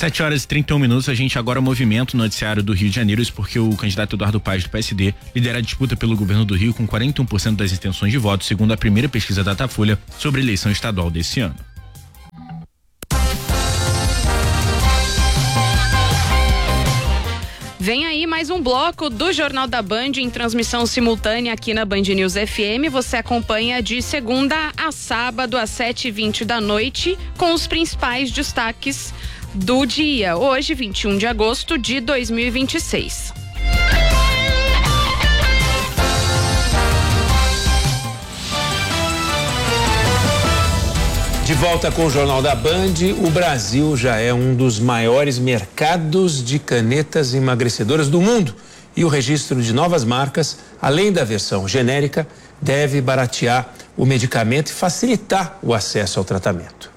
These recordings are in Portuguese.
7h31, a gente agora movimenta o noticiário do Rio de Janeiro, isso porque o candidato Eduardo Paes do PSD lidera a disputa pelo governo do Rio com 41% das intenções de voto, segundo a primeira pesquisa da Datafolha sobre a eleição estadual desse ano. Vem aí mais um bloco do Jornal da Band em transmissão simultânea aqui na Band News FM. Você acompanha de segunda a sábado às 7h20 da noite com os principais destaques do dia. Hoje, 21 de agosto de 2026. De volta com o Jornal da Band, o Brasil já é um dos maiores mercados de canetas emagrecedoras do mundo. E o registro de novas marcas, além da versão genérica, deve baratear o medicamento e facilitar o acesso ao tratamento.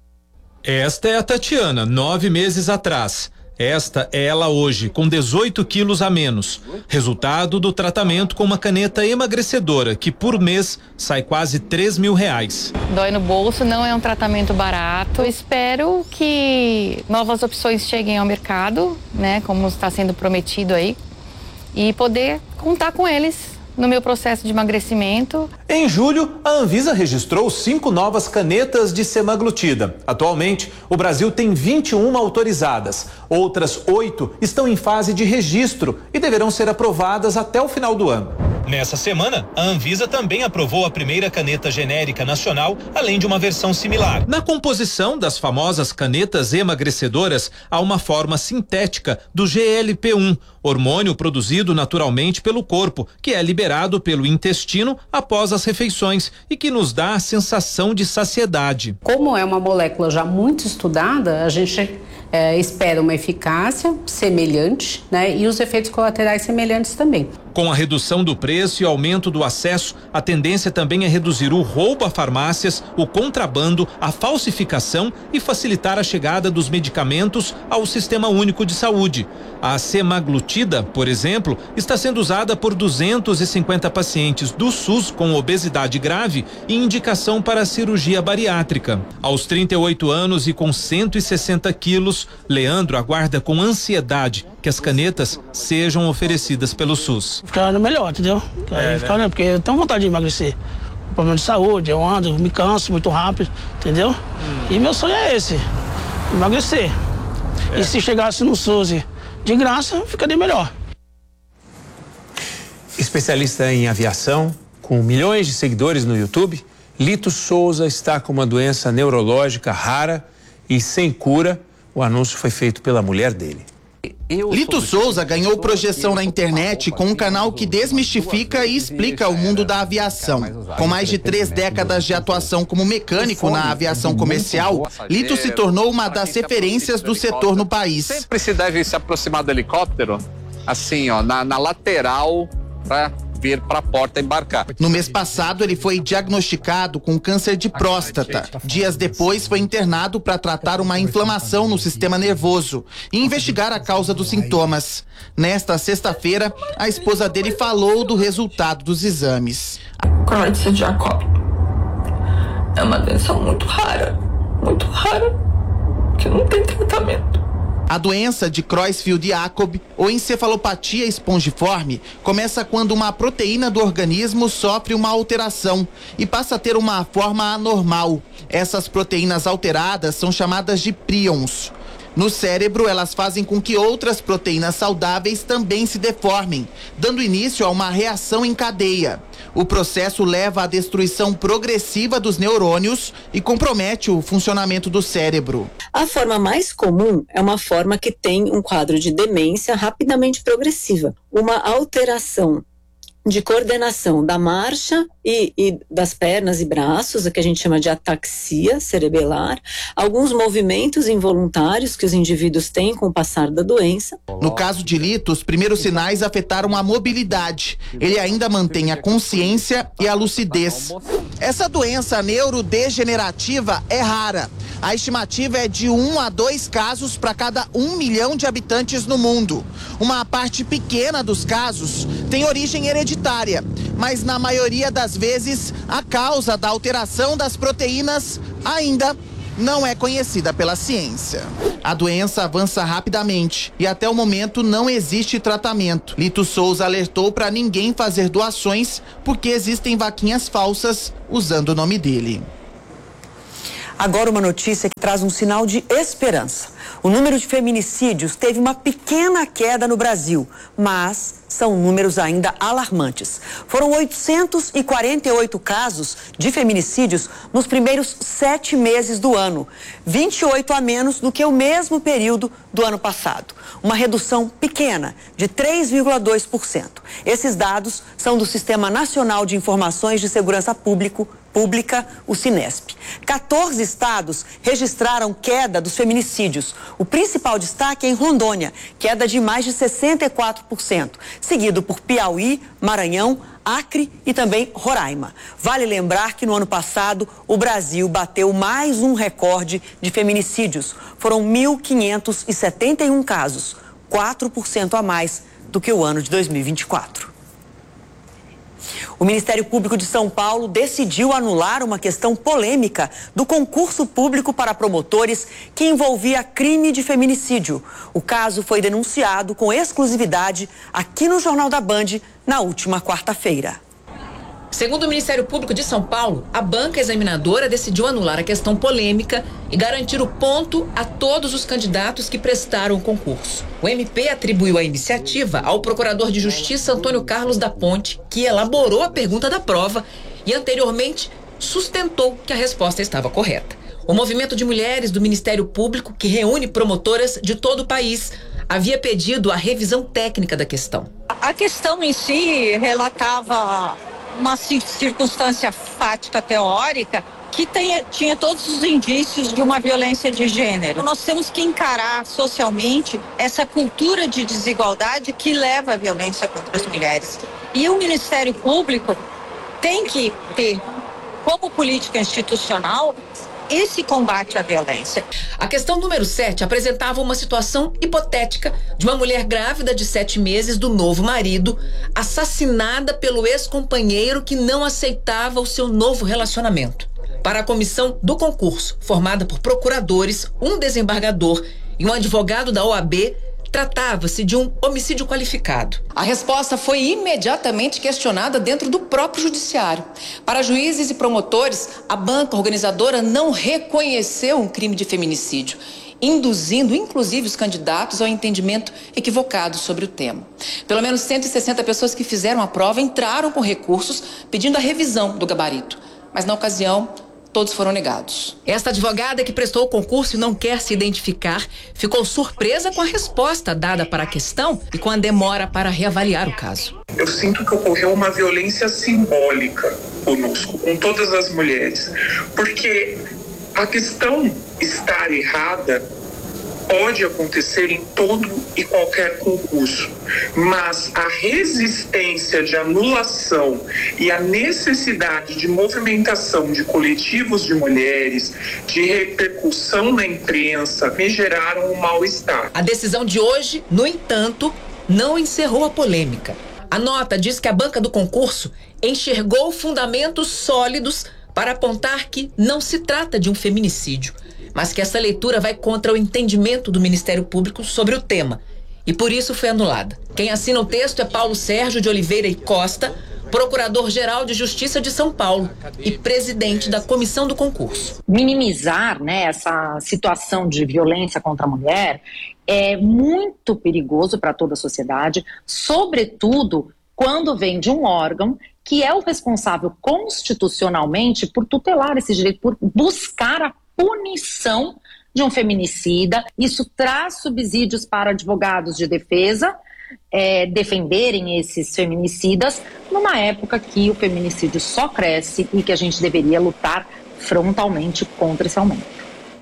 Esta é a Tatiana, 9 meses atrás. Esta é ela hoje, com 18 quilos a menos. Resultado do tratamento com uma caneta emagrecedora, que por mês sai quase R$3.000. Dói no bolso, não é um tratamento barato. Eu espero que novas opções cheguem ao mercado, né, como está sendo prometido aí, e poder contar com eles no meu processo de emagrecimento. Em julho, a Anvisa registrou 5 novas canetas de semaglutida. Atualmente, o Brasil tem 21 autorizadas. Outras 8 estão em fase de registro e deverão ser aprovadas até o final do ano. Nessa semana, a Anvisa também aprovou a primeira caneta genérica nacional, além de uma versão similar. Na composição das famosas canetas emagrecedoras, há uma forma sintética do GLP-1, hormônio produzido naturalmente pelo corpo, que é liberado pelo intestino após as refeições e que nos dá a sensação de saciedade. Como é uma molécula já muito estudada, a gente espera uma eficácia semelhante, né, e os efeitos colaterais semelhantes também. Com a redução do preço e aumento do acesso, a tendência também é reduzir o roubo a farmácias, o contrabando, a falsificação e facilitar a chegada dos medicamentos ao Sistema Único de Saúde. A semaglutida, por exemplo, está sendo usada por 250 pacientes do SUS com obesidade grave e indicação para cirurgia bariátrica. Aos 38 anos e com 160 quilos, Leandro aguarda com ansiedade que as canetas sejam oferecidas pelo SUS. Ficar melhor, entendeu? Porque eu tenho vontade de emagrecer. Problema de saúde, eu ando, me canso muito rápido, entendeu? E meu sonho é esse, emagrecer. E se chegasse no SUS de graça, ficaria melhor. Especialista em aviação, com milhões de seguidores no YouTube, Lito Souza está com uma doença neurológica rara e sem cura. O anúncio foi feito pela mulher dele. Lito Souza ganhou projeção na internet com um canal que desmistifica e explica o mundo da aviação. Com mais de 3 décadas de atuação como mecânico na aviação comercial, Lito se tornou uma das referências do setor no país. Sempre se deve se aproximar do helicóptero, assim, ó, na lateral, para vir para a porta embarcar. No mês passado, ele foi diagnosticado com câncer de próstata. Dias depois, foi internado para tratar uma inflamação no sistema nervoso e investigar a causa dos sintomas. Nesta sexta-feira, a esposa dele falou do resultado dos exames. Creutzfeldt-Jakob é uma doença muito rara, que não tem tratamento. A doença de Creutzfeldt-Jakob, ou encefalopatia espongiforme, começa quando uma proteína do organismo sofre uma alteração e passa a ter uma forma anormal. Essas proteínas alteradas são chamadas de prions. No cérebro, elas fazem com que outras proteínas saudáveis também se deformem, dando início a uma reação em cadeia. O processo leva à destruição progressiva dos neurônios e compromete o funcionamento do cérebro. A forma mais comum é uma forma que tem um quadro de demência rapidamente progressiva, uma alteração de coordenação da marcha e das pernas e braços, o que a gente chama de ataxia cerebelar, alguns movimentos involuntários que os indivíduos têm com o passar da doença. No caso de Lito, os primeiros sinais afetaram a mobilidade. Ele ainda mantém a consciência e a lucidez. Essa doença neurodegenerativa é rara. A estimativa é de 1 a 2 casos para cada 1 milhão de habitantes no mundo. Uma parte pequena dos casos tem origem hereditária, mas na maioria das vezes a causa da alteração das proteínas ainda não é conhecida pela ciência. A doença avança rapidamente e até o momento não existe tratamento. Lito Souza alertou para ninguém fazer doações porque existem vaquinhas falsas usando o nome dele. Agora uma notícia que traz um sinal de esperança. O número de feminicídios teve uma pequena queda no Brasil, mas são números ainda alarmantes. Foram 848 casos de feminicídios nos primeiros 7 meses do ano, 28 a menos do que o mesmo período do ano passado. Uma redução pequena, de 3,2%. Esses dados são do Sistema Nacional de Informações de Segurança Pública, o Sinesp. 14 estados registraram queda dos feminicídios. O principal destaque é em Rondônia, queda de mais de 64%, seguido por Piauí, Maranhão, Acre e também Roraima. Vale lembrar que no ano passado o Brasil bateu mais um recorde de feminicídios. Foram 1.571 casos, 4% a mais do que o ano de 2024. O Ministério Público de São Paulo decidiu anular uma questão polêmica do concurso público para promotores que envolvia crime de feminicídio. O caso foi denunciado com exclusividade aqui no Jornal da Band na última quarta-feira. Segundo o Ministério Público de São Paulo, a banca examinadora decidiu anular a questão polêmica e garantir o ponto a todos os candidatos que prestaram o concurso. O MP atribuiu a iniciativa ao procurador de Justiça Antônio Carlos da Ponte, que elaborou a pergunta da prova e anteriormente sustentou que a resposta estava correta. O movimento de mulheres do Ministério Público, que reúne promotoras de todo o país, havia pedido a revisão técnica da questão. A questão em si relatava uma circunstância fática teórica que tinha todos os indícios de uma violência de gênero. Nós temos que encarar socialmente essa cultura de desigualdade que leva à violência contra as mulheres. E o Ministério Público tem que ter, como política institucional, esse combate à violência. A questão número 7 apresentava uma situação hipotética de uma mulher grávida de 7 meses do novo marido, assassinada pelo ex-companheiro que não aceitava o seu novo relacionamento. Para a comissão do concurso, formada por procuradores, um desembargador e um advogado da OAB, tratava-se de um homicídio qualificado. A resposta foi imediatamente questionada dentro do próprio judiciário. Para juízes e promotores, a banca organizadora não reconheceu um crime de feminicídio, induzindo inclusive os candidatos ao entendimento equivocado sobre o tema. Pelo menos 160 pessoas que fizeram a prova entraram com recursos pedindo a revisão do gabarito, mas na ocasião todos foram negados. Esta advogada que prestou o concurso e não quer se identificar ficou surpresa com a resposta dada para a questão e com a demora para reavaliar o caso. Eu sinto que ocorreu uma violência simbólica conosco, com todas as mulheres, porque a questão estar errada pode acontecer em todo e qualquer concurso, mas a resistência de anulação e a necessidade de movimentação de coletivos de mulheres, de repercussão na imprensa, me geraram um mal-estar. A decisão de hoje, no entanto, não encerrou a polêmica. A nota diz que a banca do concurso enxergou fundamentos sólidos para apontar que não se trata de um feminicídio, mas que essa leitura vai contra o entendimento do Ministério Público sobre o tema e por isso foi anulada. Quem assina o texto é Paulo Sérgio de Oliveira e Costa, Procurador-Geral de Justiça de São Paulo e presidente da comissão do concurso. Minimizar, essa situação de violência contra a mulher é muito perigoso para toda a sociedade, sobretudo quando vem de um órgão que é o responsável constitucionalmente por tutelar esse direito, por buscar a punição de um feminicida. Isso traz subsídios para advogados de defesa defenderem esses feminicidas numa época que o feminicídio só cresce e que a gente deveria lutar frontalmente contra esse aumento.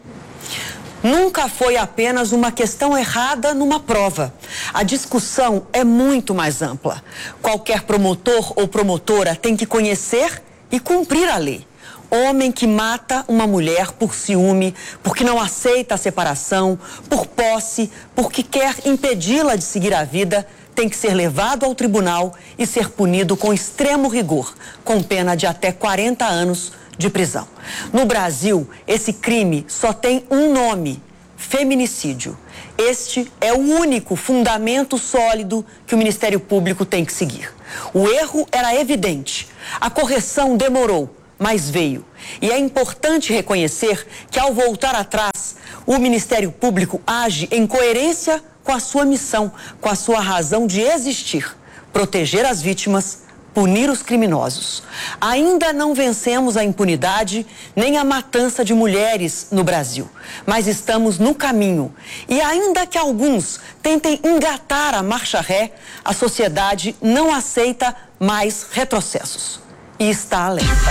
Nunca foi apenas uma questão errada numa prova. A discussão é muito mais ampla. Qualquer promotor ou promotora tem que conhecer e cumprir a lei. Homem que mata uma mulher por ciúme, porque não aceita a separação, por posse, porque quer impedi-la de seguir a vida, tem que ser levado ao tribunal e ser punido com extremo rigor, com pena de até 40 anos de prisão. No Brasil, esse crime só tem um nome: feminicídio. Este é o único fundamento sólido que o Ministério Público tem que seguir. O erro era evidente, a correção demorou, mas veio. E é importante reconhecer que, ao voltar atrás, o Ministério Público age em coerência com a sua missão, com a sua razão de existir: proteger as vítimas, punir os criminosos. Ainda não vencemos a impunidade nem a matança de mulheres no Brasil, mas estamos no caminho. E ainda que alguns tentem engatar a marcha ré, a sociedade não aceita mais retrocessos e está alerta.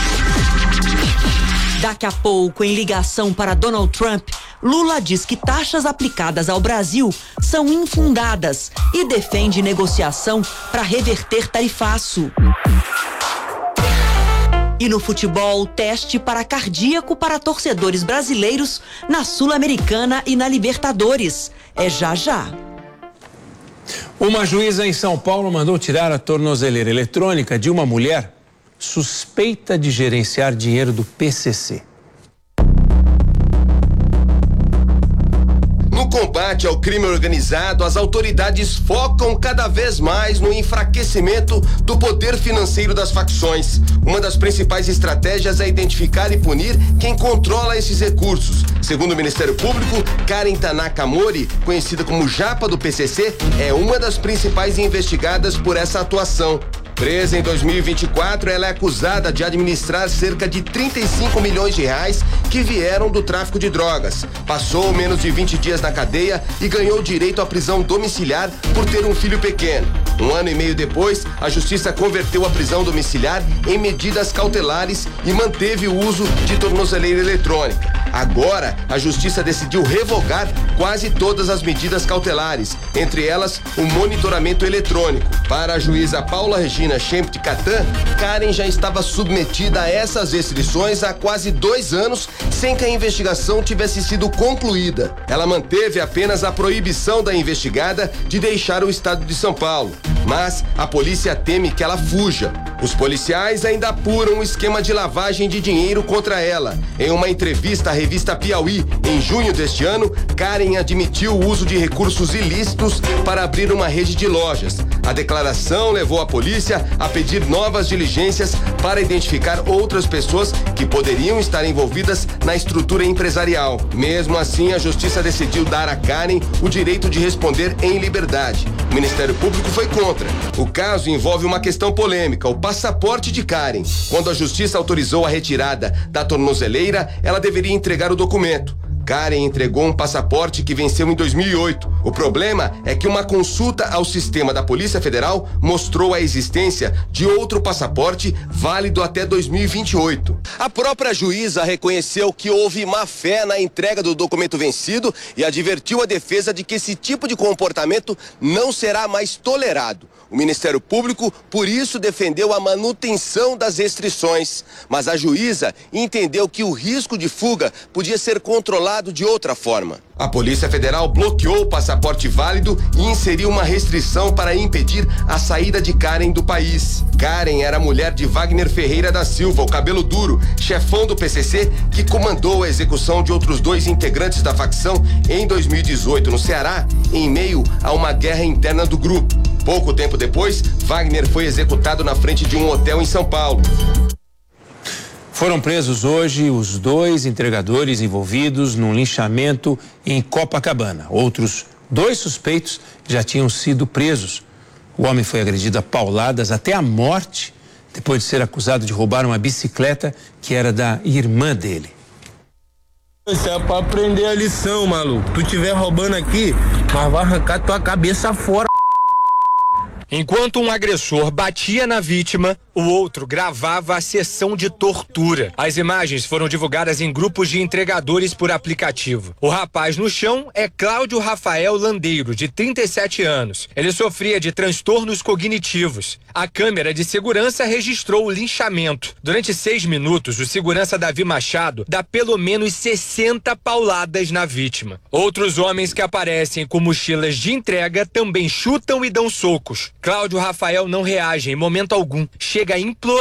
Daqui a pouco, em ligação para Donald Trump, Lula diz que taxas aplicadas ao Brasil são infundadas e defende negociação para reverter tarifaço. E no futebol, teste para cardíaco para torcedores brasileiros na Sul-Americana e na Libertadores. É já já. Uma juíza em São Paulo mandou tirar a tornozeleira eletrônica de uma mulher suspeita de gerenciar dinheiro do PCC. No combate ao crime organizado, as autoridades focam cada vez mais no enfraquecimento do poder financeiro das facções. Uma das principais estratégias é identificar e punir quem controla esses recursos. Segundo o Ministério Público, Karen Tanaka Mori, conhecida como Japa do PCC, é uma das principais investigadas por essa atuação. Presa em 2024, ela é acusada de administrar cerca de 35 milhões de reais que vieram do tráfico de drogas. Passou menos de 20 dias na cadeia e ganhou direito à prisão domiciliar por ter um filho pequeno. 1 ano e meio depois, a justiça converteu a prisão domiciliar em medidas cautelares e manteve o uso de tornozeleira eletrônica. Agora, a justiça decidiu revogar quase todas as medidas cautelares, entre elas o monitoramento eletrônico. Para a juíza Paula Regina Schempt Catan, Karen já estava submetida a essas restrições há quase 2 anos, sem que a investigação tivesse sido concluída. Ela manteve apenas a proibição da investigada de deixar o estado de São Paulo, mas a polícia teme que ela fuja. Os policiais ainda apuram um esquema de lavagem de dinheiro contra ela. Em uma entrevista à revista Piauí, em junho deste ano, Karen admitiu o uso de recursos ilícitos para abrir uma rede de lojas. A declaração levou a polícia a pedir novas diligências para identificar outras pessoas que poderiam estar envolvidas na estrutura empresarial. Mesmo assim, a justiça decidiu dar a Karen o direito de responder em liberdade. O Ministério Público foi contra. O caso envolve uma questão polêmica: o passaporte de Karen. Quando a justiça autorizou a retirada da tornozeleira, ela deveria entregar o documento. Karen entregou um passaporte que venceu em 2008. O problema é que uma consulta ao sistema da Polícia Federal mostrou a existência de outro passaporte válido até 2028. A própria juíza reconheceu que houve má fé na entrega do documento vencido e advertiu a defesa de que esse tipo de comportamento não será mais tolerado. O Ministério Público, por isso, defendeu a manutenção das restrições, mas a juíza entendeu que o risco de fuga podia ser controlado de outra forma. A Polícia Federal bloqueou o passaporte válido e inseriu uma restrição para impedir a saída de Karen do país. Karen era mulher de Wagner Ferreira da Silva, o cabelo duro, chefão do PCC, que comandou a execução de outros 2 integrantes da facção em 2018 no Ceará, em meio a uma guerra interna do grupo. Pouco tempo depois, Wagner foi executado na frente de um hotel em São Paulo. Foram presos hoje os 2 entregadores envolvidos num linchamento em Copacabana. Outros 2 suspeitos já tinham sido presos. O homem foi agredido a pauladas até a morte, depois de ser acusado de roubar uma bicicleta que era da irmã dele. Isso é pra aprender a lição, maluco. Tu estiver roubando aqui, mas vai arrancar tua cabeça fora. Enquanto um agressor batia na vítima, o outro gravava a sessão de tortura. As imagens foram divulgadas em grupos de entregadores por aplicativo. O rapaz no chão é Cláudio Rafael Landeiro, de 37 anos. Ele sofria de transtornos cognitivos. A câmera de segurança registrou o linchamento. Durante 6 minutos, o segurança Davi Machado dá pelo menos 60 pauladas na vítima. Outros homens que aparecem com mochilas de entrega também chutam e dão socos. Cláudio Rafael não reage em momento algum. Chega a implorar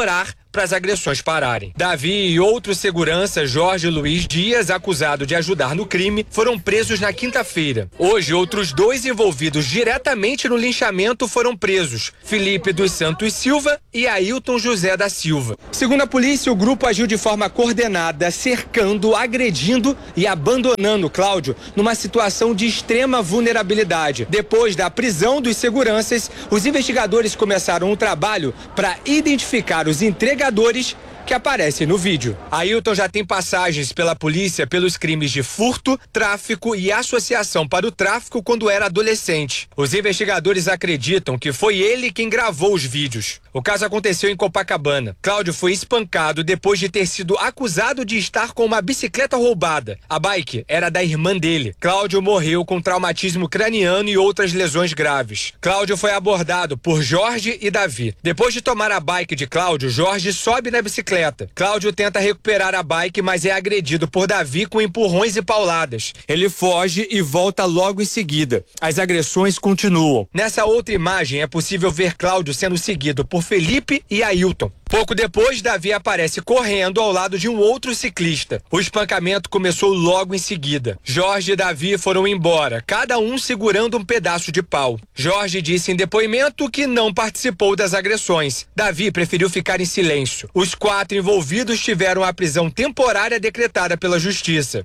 para as agressões pararem. Davi e outro segurança, Jorge Luiz Dias, acusado de ajudar no crime, foram presos na quinta-feira. Hoje, outros 2 envolvidos diretamente no linchamento foram presos: Felipe dos Santos Silva e Ailton José da Silva. Segundo a polícia, o grupo agiu de forma coordenada, cercando, agredindo e abandonando Cláudio numa situação de extrema vulnerabilidade. Depois da prisão dos seguranças, os investigadores começaram um trabalho para identificar os entregadores que aparecem no vídeo. Ailton já tem passagens pela polícia pelos crimes de furto, tráfico e associação para o tráfico quando era adolescente. Os investigadores acreditam que foi ele quem gravou os vídeos. O caso aconteceu em Copacabana. Cláudio foi espancado depois de ter sido acusado de estar com uma bicicleta roubada. A bike era da irmã dele. Cláudio morreu com traumatismo craniano e outras lesões graves. Cláudio foi abordado por Jorge e Davi. Depois de tomar a bike de Cláudio, Jorge sobe na bicicleta. Cláudio tenta recuperar a bike, mas é agredido por Davi com empurrões e pauladas. Ele foge e volta logo em seguida. As agressões continuam. Nessa outra imagem é possível ver Cláudio sendo seguido por Felipe e Ailton. Pouco depois, Davi aparece correndo ao lado de um outro ciclista. O espancamento começou logo em seguida. Jorge e Davi foram embora, cada um segurando um pedaço de pau. Jorge disse em depoimento que não participou das agressões. Davi preferiu ficar em silêncio. Os 4 envolvidos tiveram a prisão temporária decretada pela Justiça.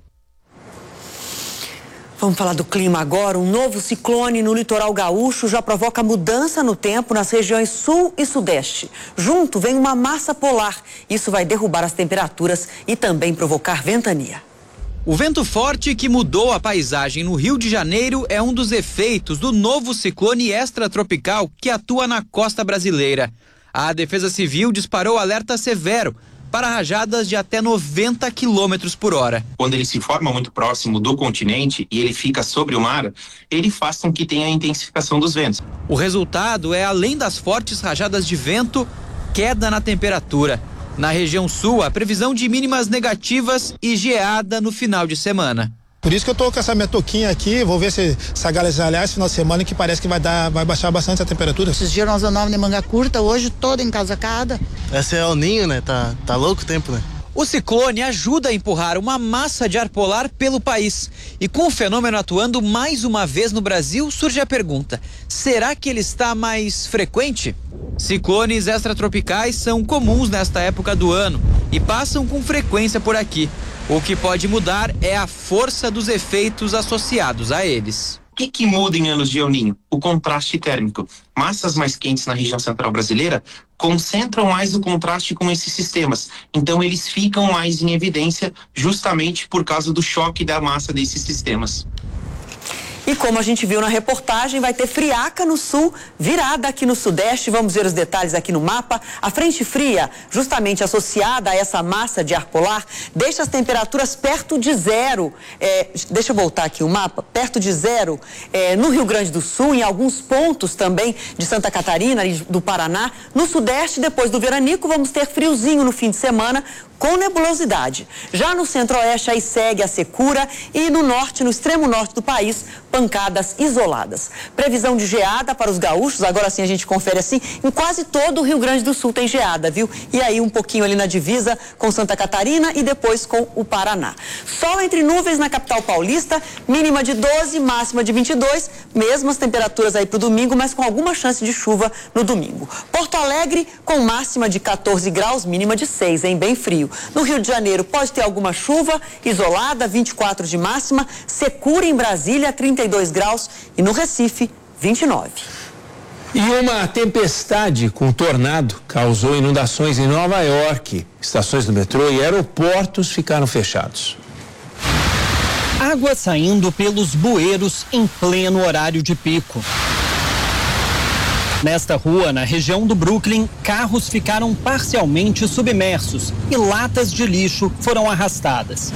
Vamos falar do clima agora. Um novo ciclone no litoral gaúcho já provoca mudança no tempo nas regiões sul e sudeste. Junto vem uma massa polar. Isso vai derrubar as temperaturas e também provocar ventania. O vento forte que mudou a paisagem no Rio de Janeiro é um dos efeitos do novo ciclone extratropical que atua na costa brasileira. A Defesa Civil disparou alerta severo para rajadas de até 90 km por hora. Quando ele se forma muito próximo do continente e ele fica sobre o mar, ele faz com que tenha a intensificação dos ventos. O resultado é, além das fortes rajadas de vento, queda na temperatura. Na região sul, a previsão de mínimas negativas e geada no final de semana. Por isso que eu tô com essa minha touquinha aqui, vou ver se essa galera esse final de semana, que parece que vai baixar bastante a temperatura. Esses dias nós andávamos de manga curta, hoje toda encasacada. Esse é o ninho, né? Tá louco o tempo, né? O ciclone ajuda a empurrar uma massa de ar polar pelo país. E com o fenômeno atuando mais uma vez no Brasil, surge a pergunta: será que ele está mais frequente? Ciclones extratropicais são comuns nesta época do ano e passam com frequência por aqui. O que pode mudar é a força dos efeitos associados a eles. O que muda em anos de El Niño? O contraste térmico. Massas mais quentes na região central brasileira concentram mais o contraste com esses sistemas. Então eles ficam mais em evidência justamente por causa do choque da massa desses sistemas. E como a gente viu na reportagem, vai ter friaca no sul, virada aqui no sudeste. Vamos ver os detalhes aqui no mapa. A frente fria, justamente associada a essa massa de ar polar, deixa as temperaturas perto de zero. Deixa eu voltar aqui o mapa. Perto de zero no Rio Grande do Sul, em alguns pontos também de Santa Catarina e do Paraná. No sudeste, depois do veranico, vamos ter friozinho no fim de semana, com nebulosidade. Já no centro-oeste, aí segue a secura e no norte, no extremo norte do país, pancadas isoladas. Previsão de geada para os gaúchos, agora sim a gente confere assim, em quase todo o Rio Grande do Sul tem geada, viu? E aí um pouquinho ali na divisa com Santa Catarina e depois com o Paraná. Sol entre nuvens na capital paulista, mínima de 12, máxima de 22, mesmas temperaturas aí para o domingo, mas com alguma chance de chuva no domingo. Porto Alegre com máxima de 14 graus, mínima de 6, hein? Bem frio. No Rio de Janeiro pode ter alguma chuva isolada, 24 de máxima, secura em Brasília, 32 graus e no Recife, 29. E uma tempestade com tornado causou inundações em Nova York. Estações do metrô e aeroportos ficaram fechados. Água saindo pelos bueiros em pleno horário de pico. Nesta rua, na região do Brooklyn, carros ficaram parcialmente submersos e latas de lixo foram arrastadas.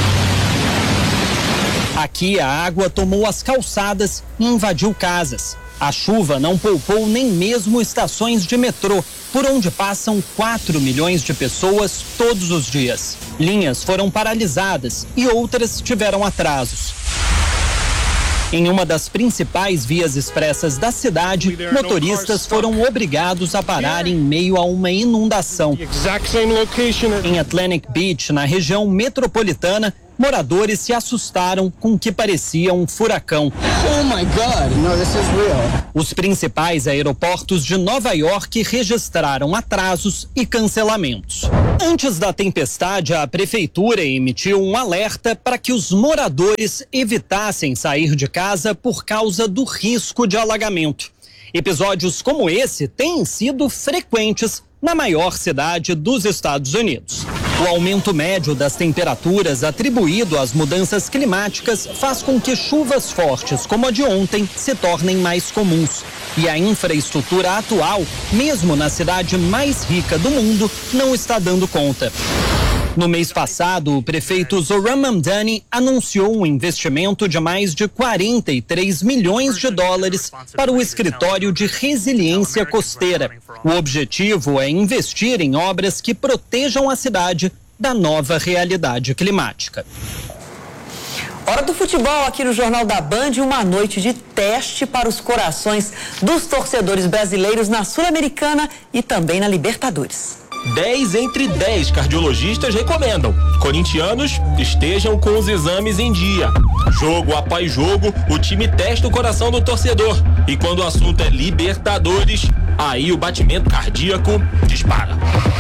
Aqui, a água tomou as calçadas e invadiu casas. A chuva não poupou nem mesmo estações de metrô, por onde passam 4 milhões de pessoas todos os dias. Linhas foram paralisadas e outras tiveram atrasos. Em uma das principais vias expressas da cidade, motoristas foram obrigados a parar em meio a uma inundação. Em Atlantic Beach, na região metropolitana, moradores se assustaram com o que parecia um furacão. Oh my God, no, this is real. Os principais aeroportos de Nova York registraram atrasos e cancelamentos. Antes da tempestade, a prefeitura emitiu um alerta para que os moradores evitassem sair de casa por causa do risco de alagamento. Episódios como esse têm sido frequentes na maior cidade dos Estados Unidos. O aumento médio das temperaturas atribuído às mudanças climáticas faz com que chuvas fortes como a de ontem se tornem mais comuns. E a infraestrutura atual, mesmo na cidade mais rica do mundo, não está dando conta. No mês passado, o prefeito Zohran Mamdani anunciou um investimento de mais de 43 milhões de dólares para o escritório de resiliência costeira. O objetivo é investir em obras que protejam a cidade da nova realidade climática. Hora do futebol aqui no Jornal da Band, uma noite de teste para os corações dos torcedores brasileiros na Sul-Americana e também na Libertadores. 10 entre 10 cardiologistas recomendam: corintianos estejam com os exames em dia. Jogo após jogo, o time testa o coração do torcedor. E quando o assunto é Libertadores, aí o batimento cardíaco dispara.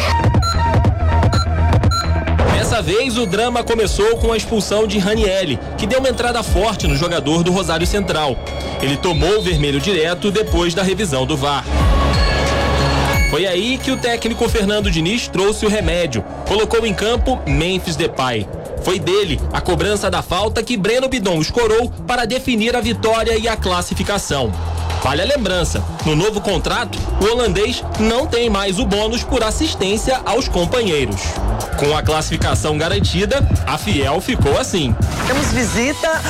Dessa vez, o drama começou com a expulsão de Ranieri, que deu uma entrada forte no jogador do Rosário Central. Ele tomou o vermelho direto depois da revisão do VAR. Foi aí que o técnico Fernando Diniz trouxe o remédio. Colocou em campo Memphis Depay. Foi dele a cobrança da falta que Breno Bidon escorou para definir a vitória e a classificação. Vale a lembrança, no novo contrato, o holandês não tem mais o bônus por assistência aos companheiros. Com a classificação garantida, a Fiel ficou assim. Temos visita...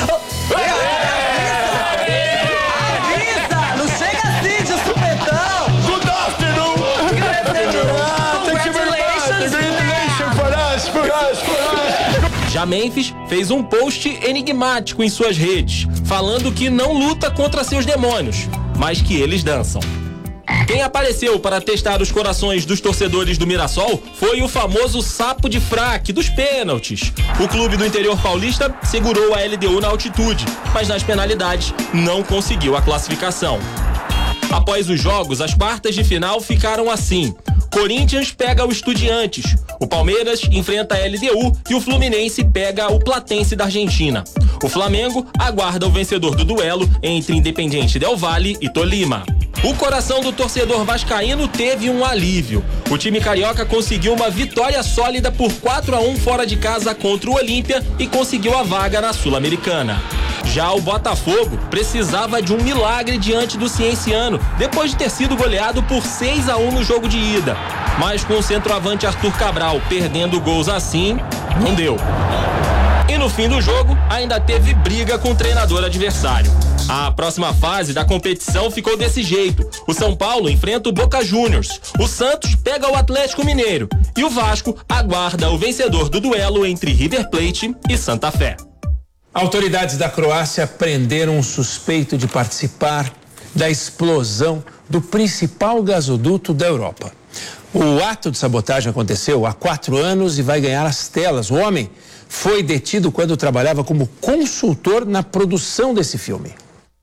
Já Memphis fez um post enigmático em suas redes, falando que não luta contra seus demônios, mas que eles dançam. Quem apareceu para testar os corações dos torcedores do Mirassol foi o famoso sapo de fraque dos pênaltis. O clube do interior paulista segurou a LDU na altitude, mas nas penalidades não conseguiu a classificação. Após os jogos, as quartas de final ficaram assim. Corinthians pega o Estudiantes, o Palmeiras enfrenta a LDU e o Fluminense pega o Platense da Argentina. O Flamengo aguarda o vencedor do duelo entre Independiente Del Valle e Tolima. O coração do torcedor vascaíno teve um alívio. O time carioca conseguiu uma vitória sólida por 4-1 fora de casa contra o Olímpia e conseguiu a vaga na Sul-Americana. Já o Botafogo precisava de um milagre diante do Cienciano, depois de ter sido goleado por 6-1 no jogo de ida. Mas com o centroavante Arthur Cabral perdendo gols assim, não deu. E no fim do jogo, ainda teve briga com o treinador adversário. A próxima fase da competição ficou desse jeito. O São Paulo enfrenta o Boca Juniors, o Santos pega o Atlético Mineiro e o Vasco aguarda o vencedor do duelo entre River Plate e Santa Fé. Autoridades da Croácia prenderam um suspeito de participar da explosão do principal gasoduto da Europa. O ato de sabotagem aconteceu há 4 anos e vai ganhar as telas. O homem foi detido quando trabalhava como consultor na produção desse filme.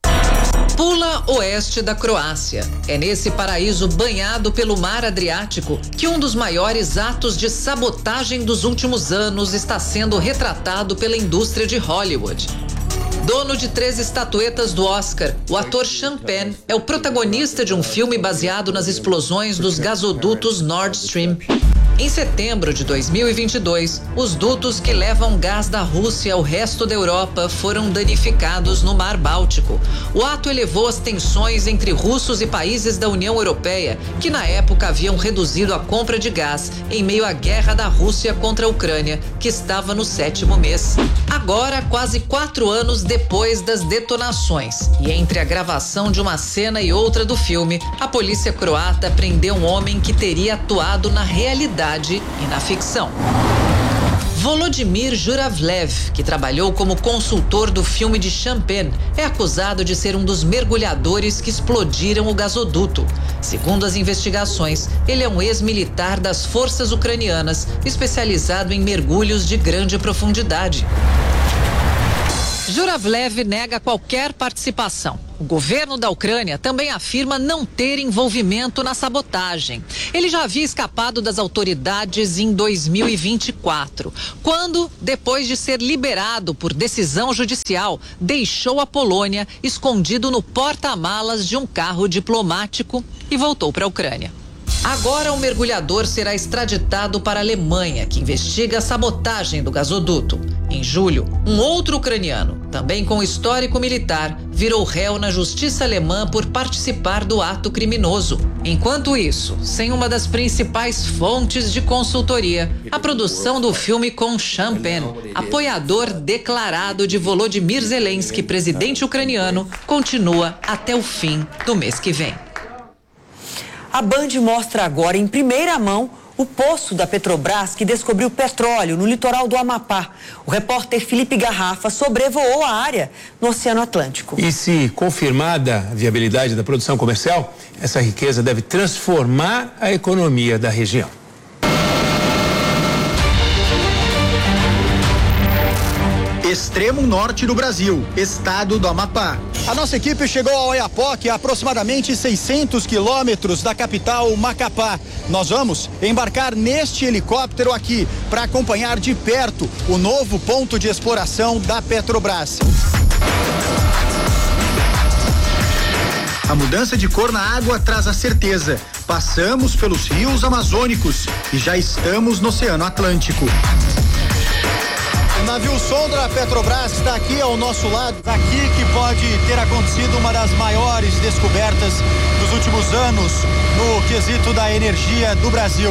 Pula oeste da Croácia. É nesse paraíso banhado pelo mar Adriático que um dos maiores atos de sabotagem dos últimos anos está sendo retratado pela indústria de Hollywood. Dono de 3 estatuetas do Oscar, o ator Sean Penn é o protagonista de um filme baseado nas explosões dos gasodutos Nord Stream. Em setembro de 2022, os dutos que levam gás da Rússia ao resto da Europa foram danificados no Mar Báltico. O ato elevou as tensões entre russos e países da União Europeia, que na época haviam reduzido a compra de gás em meio à guerra da Rússia contra a Ucrânia, que estava no 7º mês. Agora, quase 4 anos depois das detonações, e entre a gravação de uma cena e outra do filme, a polícia croata prendeu um homem que teria atuado na realidade e na ficção. Volodymyr Juravlev, que trabalhou como consultor do filme de Champagne, é acusado de ser um dos mergulhadores que explodiram o gasoduto. Segundo as investigações, ele é um ex-militar das forças ucranianas, especializado em mergulhos de grande profundidade. Juravlev nega qualquer participação. O governo da Ucrânia também afirma não ter envolvimento na sabotagem. Ele já havia escapado das autoridades em 2024, quando, depois de ser liberado por decisão judicial, deixou a Polônia escondido no porta-malas de um carro diplomático e voltou para a Ucrânia. Agora o mergulhador será extraditado para a Alemanha, que investiga a sabotagem do gasoduto. Em julho, um outro ucraniano, também com histórico militar, virou réu na justiça alemã por participar do ato criminoso. Enquanto isso, sem uma das principais fontes de consultoria, a produção do filme com Champagne, apoiador declarado de Volodymyr Zelensky, presidente ucraniano, continua até o fim do mês que vem. A Band mostra agora, em primeira mão, o poço da Petrobras que descobriu petróleo no litoral do Amapá. O repórter Felipe Garrafa sobrevoou a área no Oceano Atlântico. E se confirmada a viabilidade da produção comercial, essa riqueza deve transformar a economia da região. Extremo norte do Brasil, estado do Amapá. A nossa equipe chegou ao Oiapoque, a aproximadamente 600 quilômetros da capital Macapá. Nós vamos embarcar neste helicóptero aqui para acompanhar de perto o novo ponto de exploração da Petrobras. A mudança de cor na água traz a certeza. Passamos pelos rios amazônicos e já estamos no Oceano Atlântico. O navio sonda da Petrobras está aqui ao nosso lado. Aqui que pode ter acontecido uma das maiores descobertas dos últimos anos no quesito da energia do Brasil.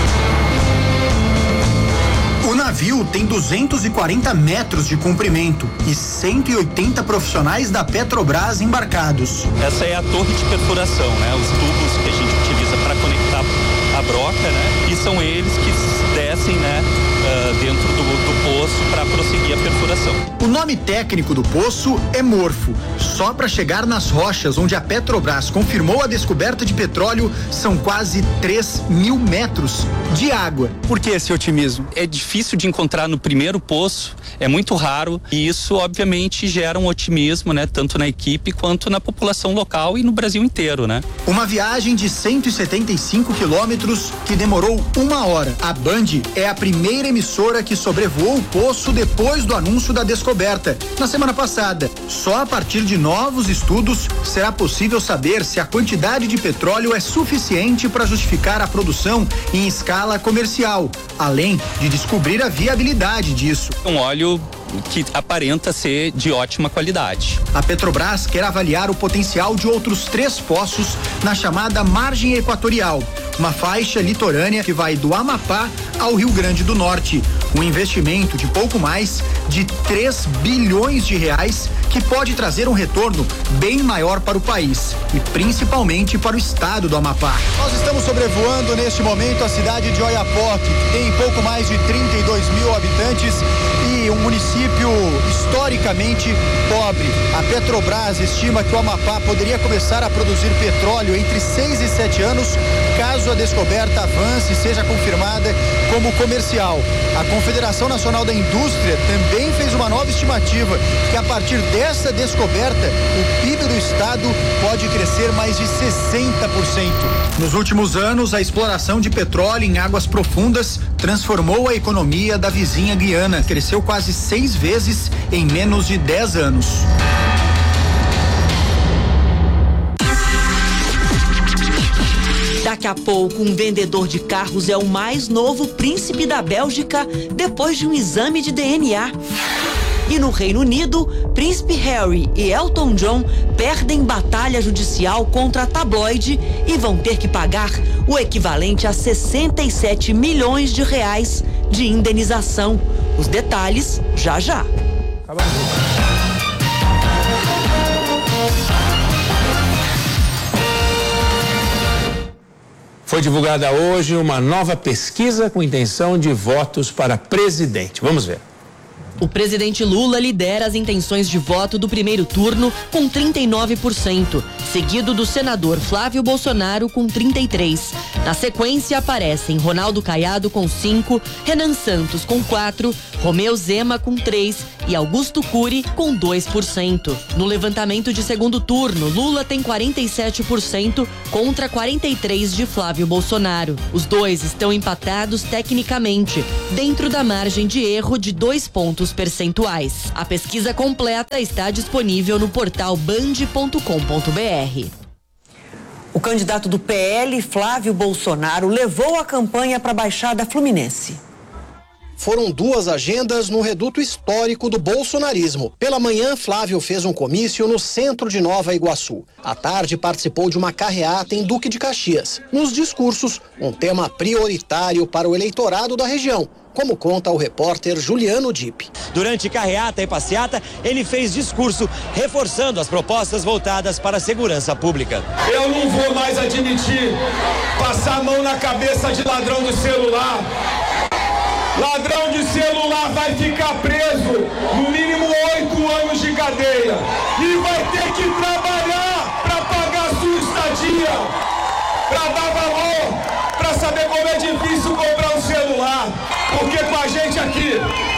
O navio tem 240 metros de comprimento e 180 profissionais da Petrobras embarcados. Essa é a torre de perfuração, né? Os tubos que a gente utiliza para conectar a broca, né? E são eles que descem, né? Dentro do poço para prosseguir a perfuração. O nome técnico do poço é Morfo. Só para chegar nas rochas onde a Petrobras confirmou a descoberta de petróleo são quase 3.000 metros de água. Por que esse otimismo? É difícil de encontrar no primeiro poço, é muito raro e isso obviamente gera um otimismo, né? Tanto na equipe quanto na população local e no Brasil inteiro, né? Uma viagem de 175 quilômetros que demorou 1 hora. A Band é a primeira emissora que sobrevoou o poço depois do anúncio da descoberta, na semana passada. Só a partir de novos estudos será possível saber se a quantidade de petróleo é suficiente para justificar a produção em escala comercial, além de descobrir a viabilidade disso. Um óleo que aparenta ser de ótima qualidade. A Petrobras quer avaliar o potencial de outros 3 poços na chamada margem equatorial, uma faixa litorânea que vai do Amapá ao Rio Grande do Norte. Um investimento de pouco mais de 3 bilhões de reais que pode trazer um retorno bem maior para o país e principalmente para o estado do Amapá. Nós estamos sobrevoando neste momento a cidade de Oiapoque, que tem pouco mais de 32 mil habitantes e um município historicamente pobre. A Petrobras estima que o Amapá poderia começar a produzir petróleo entre 6 e 7 anos, caso a descoberta avance e seja confirmada como comercial. A Confederação Nacional da Indústria também fez uma nova estimativa que a partir dessa descoberta, o PIB do estado pode crescer mais de 60%. Nos últimos anos, a exploração de petróleo em águas profundas transformou a economia da vizinha Guiana. Cresceu quase 6 vezes em menos de 10 anos. Daqui a pouco, um vendedor de carros é o mais novo príncipe da Bélgica depois de um exame de DNA. E no Reino Unido, Príncipe Harry e Elton John perdem batalha judicial contra a tabloide e vão ter que pagar o equivalente a 67 milhões de reais de indenização. Os detalhes já já. Foi divulgada hoje uma nova pesquisa com intenção de votos para presidente. Vamos ver. O presidente Lula lidera as intenções de voto do primeiro turno com 39%, seguido do senador Flávio Bolsonaro com 33%. Na sequência aparecem Ronaldo Caiado com 5%, Renan Santos com 4%, Romeu Zema com 3% e Augusto Cury com 2%. No levantamento de segundo turno, Lula tem 47% contra 43% de Flávio Bolsonaro. Os dois estão empatados tecnicamente, dentro da margem de erro de 2 pontos percentuais. A pesquisa completa está disponível no portal band.com.br. O candidato do PL, Flávio Bolsonaro, levou a campanha para a Baixada Fluminense. Foram 2 agendas no reduto histórico do bolsonarismo. Pela manhã, Flávio fez um comício no centro de Nova Iguaçu. À tarde, participou de uma carreata em Duque de Caxias. Nos discursos, um tema prioritário para o eleitorado da região, como conta o repórter Juliano Dipp. Durante carreata e passeata, ele fez discurso reforçando as propostas voltadas para a segurança pública. Eu não vou mais admitir passar a mão na cabeça de ladrão de celular. Ladrão de celular vai ficar preso no mínimo 8 anos de cadeia e vai ter que trabalhar para pagar a sua estadia, para dar valor, para saber como é difícil comprar um celular. Porque com a gente aqui,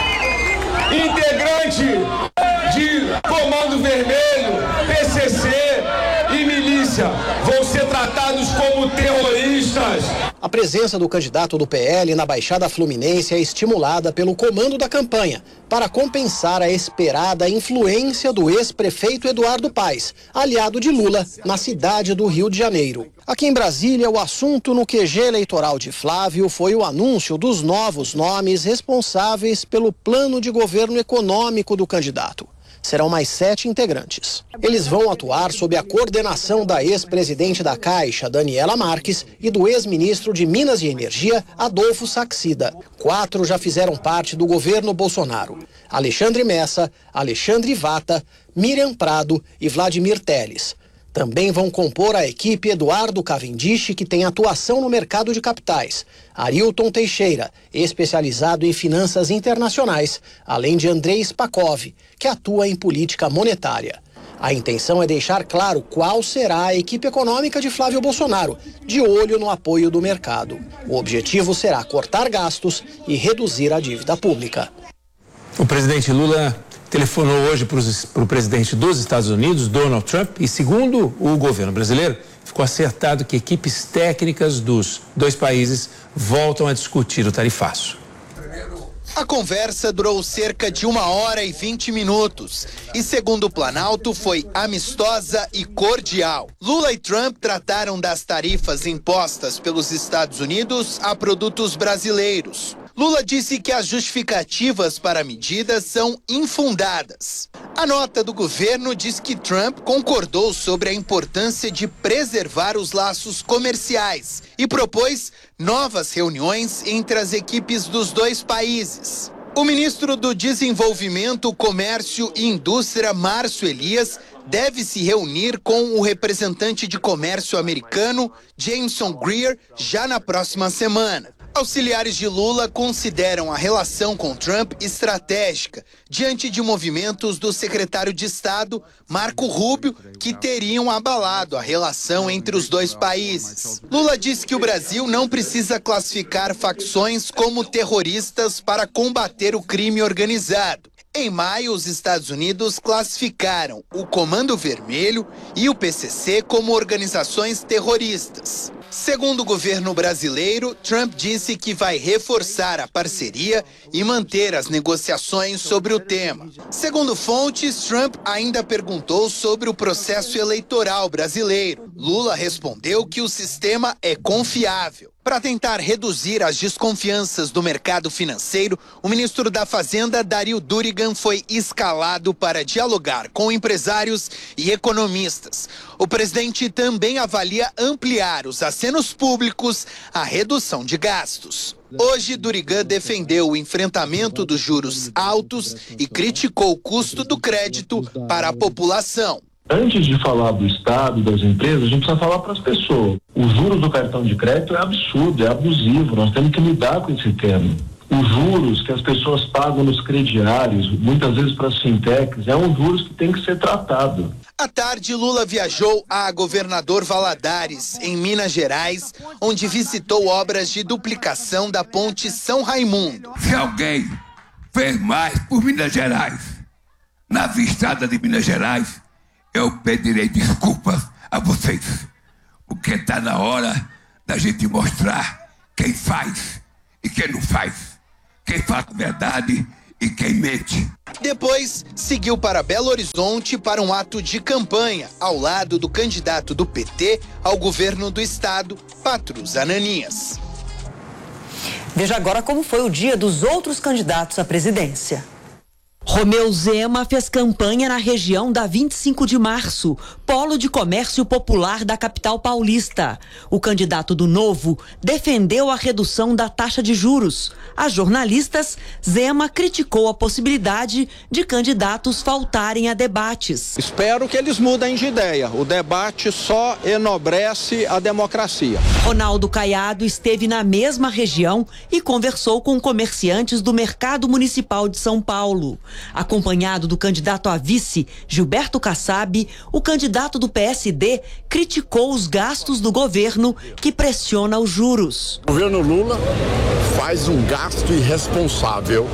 integrante de Comando Vermelho, PCC e milícia, vão ser tratados como terroristas. A presença do candidato do PL na Baixada Fluminense é estimulada pelo comando da campanha, para compensar a esperada influência do ex-prefeito Eduardo Paes, aliado de Lula, na cidade do Rio de Janeiro. Aqui em Brasília, o assunto no QG eleitoral de Flávio foi o anúncio dos novos nomes responsáveis pelo plano de governo econômico do candidato. Serão mais 7 integrantes. Eles vão atuar sob a coordenação da ex-presidente da Caixa, Daniela Marques, e do ex-ministro de Minas e Energia, Adolfo Saxida. 4 já fizeram parte do governo Bolsonaro: Alexandre Messa, Alexandre Vata, Miriam Prado e Vladimir Telles. Também vão compor a equipe Eduardo Cavendish, que tem atuação no mercado de capitais, Arilton Teixeira, especializado em finanças internacionais, além de Andrei Spakov, que atua em política monetária. A intenção é deixar claro qual será a equipe econômica de Flávio Bolsonaro, de olho no apoio do mercado. O objetivo será cortar gastos e reduzir a dívida pública. O presidente Lula telefonou hoje para o presidente dos Estados Unidos, Donald Trump, e segundo o governo brasileiro, ficou acertado que equipes técnicas dos 2 países voltam a discutir o tarifaço. A conversa durou cerca de 1h20 e, segundo o Planalto, foi amistosa e cordial. Lula e Trump trataram das tarifas impostas pelos Estados Unidos a produtos brasileiros. Lula disse que as justificativas para a medida são infundadas. A nota do governo diz que Trump concordou sobre a importância de preservar os laços comerciais e propôs novas reuniões entre as equipes dos 2 países. O ministro do Desenvolvimento, Comércio e Indústria, Márcio Elias, deve se reunir com o representante de comércio americano, Jameson Greer, já na próxima semana. Auxiliares de Lula consideram a relação com Trump estratégica, diante de movimentos do secretário de Estado, Marco Rubio, que teriam abalado a relação entre os 2 países. Lula disse que o Brasil não precisa classificar facções como terroristas para combater o crime organizado. Em maio, os Estados Unidos classificaram o Comando Vermelho e o PCC como organizações terroristas. Segundo o governo brasileiro, Trump disse que vai reforçar a parceria e manter as negociações sobre o tema. Segundo fontes, Trump ainda perguntou sobre o processo eleitoral brasileiro. Lula respondeu que o sistema é confiável. Para tentar reduzir as desconfianças do mercado financeiro, o ministro da Fazenda, Dario Durigan, foi escalado para dialogar com empresários e economistas. O presidente também avalia ampliar os acenos públicos à redução de gastos. Hoje, Durigan defendeu o enfrentamento dos juros altos e criticou o custo do crédito para a população. Antes de falar do Estado, das empresas, a gente precisa falar para as pessoas. Os juros do cartão de crédito é absurdo, é abusivo, nós temos que lidar com esse tema. Os juros que as pessoas pagam nos crediários, muitas vezes para as fintechs, é um juros que tem que ser tratado. À tarde, Lula viajou a Governador Valadares, em Minas Gerais, onde visitou obras de duplicação da ponte São Raimundo. Se alguém fez mais por Minas Gerais, na estrada de Minas Gerais, eu pedirei desculpas a vocês, porque está na hora da gente mostrar quem faz e quem não faz, quem fala a verdade e quem mente. Depois, seguiu para Belo Horizonte para um ato de campanha, ao lado do candidato do PT ao governo do estado, Patrus Ananias. Veja agora como foi o dia dos outros candidatos à presidência. Romeu Zema fez campanha na região da 25 de março, polo de comércio popular da capital paulista. O candidato do Novo defendeu a redução da taxa de juros. A jornalistas, Zema criticou a possibilidade de candidatos faltarem a debates. Espero que eles mudem de ideia. O debate só enobrece a democracia. Ronaldo Caiado esteve na mesma região e conversou com comerciantes do Mercado Municipal de São Paulo. Acompanhado do candidato a vice, Gilberto Kassab, o candidato do PSD criticou os gastos do governo que pressiona os juros. O governo Lula faz um gasto irresponsável.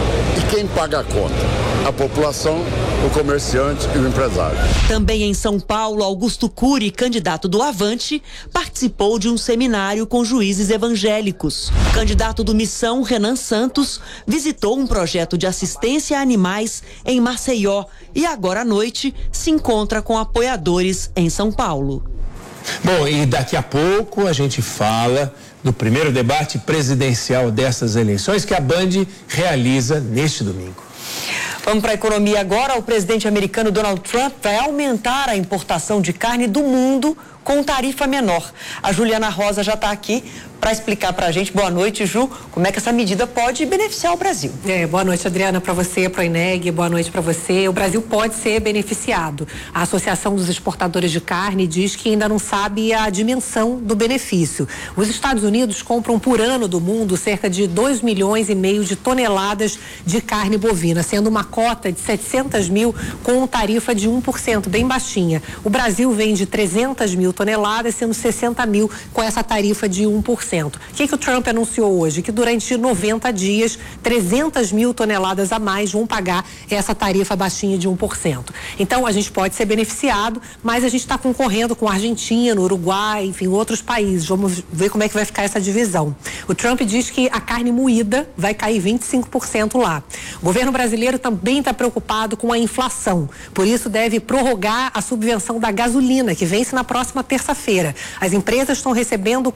E quem paga a conta? A população, o comerciante e o empresário. Também em São Paulo, Augusto Cury, candidato do Avante, participou de um seminário com juízes evangélicos. O candidato do Missão, Renan Santos, visitou um projeto de assistência a animais em Maceió e agora à noite se encontra com apoiadores em São Paulo. Bom, e daqui a pouco a gente fala do primeiro debate presidencial dessas eleições que a Band realiza neste domingo. Vamos para a economia agora. O presidente americano Donald Trump vai aumentar a importação de carne do mundo com tarifa menor. A Juliana Rosa já está aqui para explicar para a gente. Boa noite, Ju. Como é que essa medida pode beneficiar o Brasil? Boa noite, Adriana, para você, para o INEG. Boa noite para você. O Brasil pode ser beneficiado. A Associação dos Exportadores de Carne diz que ainda não sabe a dimensão do benefício. Os Estados Unidos compram por ano do mundo cerca de 2,5 milhões de toneladas de carne bovina, sendo uma cota de 700 mil com tarifa de 1%, bem baixinha. O Brasil vende 300 mil toneladas, sendo 60 mil com essa tarifa de 1%. O que o Trump anunciou hoje? Que durante 90 dias, 300 mil toneladas a mais vão pagar essa tarifa baixinha de 1%. Então, a gente pode ser beneficiado, mas a gente está concorrendo com a Argentina, Uruguai, enfim, outros países. Vamos ver como é que vai ficar essa divisão. O Trump diz que a carne moída vai cair 25% lá. O governo brasileiro também está preocupado com a inflação. Por isso, deve prorrogar a subvenção da gasolina, que vence na próxima terça-feira. As empresas estão recebendo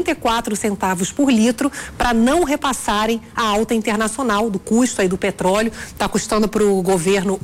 44 centavos por litro para não repassarem a alta internacional do custo aí do petróleo. Está custando para o governo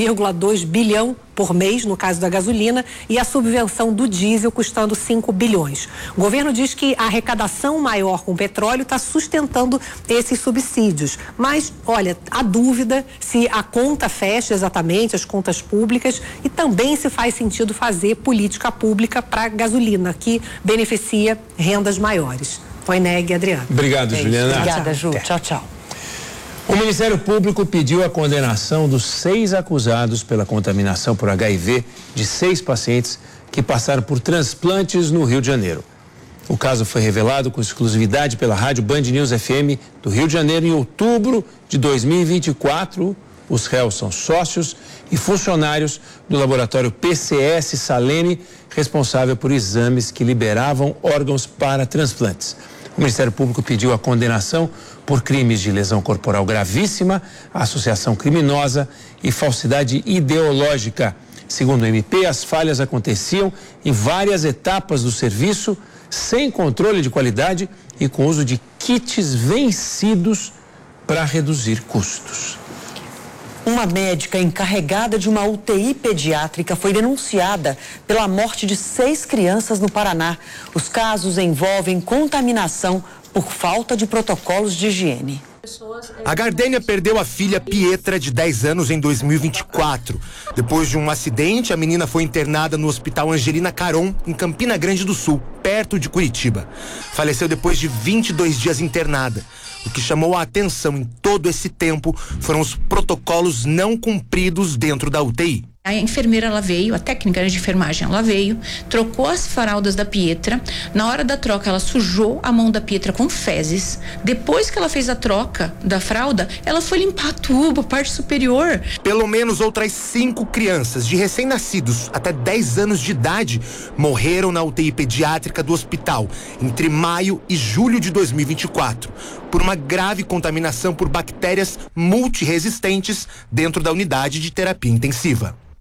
1,2 bilhão por mês, no caso da gasolina, e a subvenção do diesel custando 5 bilhões. O governo diz que a arrecadação maior com o petróleo está sustentando esses subsídios. Mas, olha, há dúvida se a conta fecha exatamente, as contas públicas, e também se faz sentido fazer política pública para a gasolina, que beneficia rendas maiores. Foi INEG, Adriano. Obrigado, Juliana. Obrigada, Ju. Tchau, tchau. O Ministério Público pediu a condenação dos 6 acusados pela contaminação por HIV de 6 pacientes que passaram por transplantes no Rio de Janeiro. O caso foi revelado com exclusividade pela rádio Band News FM do Rio de Janeiro em outubro de 2024. Os réus são sócios e funcionários do laboratório PCS Salene, responsável por exames que liberavam órgãos para transplantes. O Ministério Público pediu a condenação por crimes de lesão corporal gravíssima, associação criminosa e falsidade ideológica. Segundo o MP, as falhas aconteciam em várias etapas do serviço, sem controle de qualidade e com uso de kits vencidos para reduzir custos. Uma médica encarregada de uma UTI pediátrica foi denunciada pela morte de 6 crianças no Paraná. Os casos envolvem contaminação por falta de protocolos de higiene. A Gardênia perdeu a filha Pietra, de 10 anos, em 2024. Depois de um acidente, a menina foi internada no Hospital Angelina Caron, em Campina Grande do Sul, perto de Curitiba. Faleceu depois de 22 dias internada. O que chamou a atenção em todo esse tempo foram os protocolos não cumpridos dentro da UTI. A enfermeira, ela veio, a técnica de enfermagem, ela veio, trocou as fraldas da Pietra. Na hora da troca, ela sujou a mão da Pietra com fezes. Depois que ela fez a troca da fralda, ela foi limpar a tubo, a parte superior. Pelo menos outras 5 crianças de recém-nascidos até 10 anos de idade morreram na UTI pediátrica do hospital entre maio e julho de 2024, por uma grave contaminação por bactérias multiresistentes dentro da unidade de terapia intensiva.